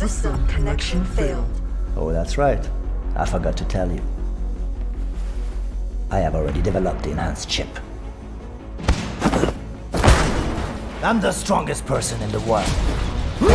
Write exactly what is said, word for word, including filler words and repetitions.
System connection failed. Oh, that's right. I forgot to tell you. I have already developed the enhanced chip. I'm the strongest person in the world.